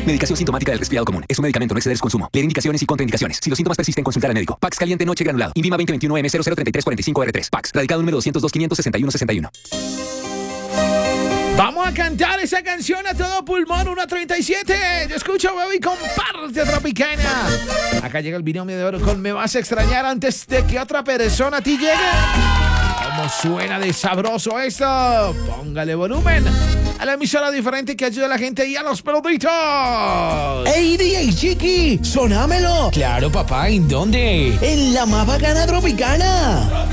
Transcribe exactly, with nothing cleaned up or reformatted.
Medicación sintomática del resfriado común. Es un medicamento, no exceder su consumo. Leer indicaciones y contraindicaciones. Si los síntomas persisten, consultar al médico. Pax caliente noche granulado. Invima veinte veintiuno M cero cero treinta y tres cuarenta y cinco R tres. Pax. Radicado número doscientos dos quinientos sesenta y uno sesenta y uno. Vamos a cantar esa canción a todo pulmón. uno treinta y siete. Yo escucho, baby, comparte Tropicana. Acá llega el binomio de oro con Me Vas a Extrañar antes de que otra persona a ti llegue. ¿Cómo suena de sabroso esto? Póngale volumen a la emisora diferente que ayuda a la gente y a los peluditos. ¡Ey, D J Chiqui! ¡Sonámelo! Claro, papá, ¿en dónde? En la más bacana Tropicana.